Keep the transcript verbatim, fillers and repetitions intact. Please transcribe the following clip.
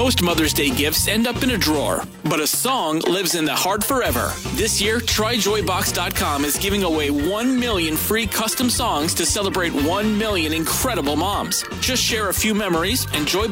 Most Mother's Day gifts end up in a drawer, but a song lives in the heart forever. This year, Try Joy Box dot com is giving away one million free custom songs to celebrate one million incredible moms. Just share a few memories, and Joy